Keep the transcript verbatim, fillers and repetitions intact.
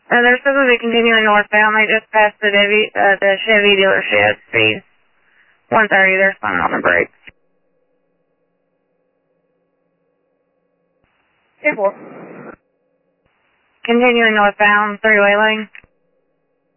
Uh, they're supposed to be continuing northbound. They just passed the, Chevy, uh, the Chevy dealership. Speed one thirty. They're slamming on the brakes. Two four. Continuing northbound, three-way lane.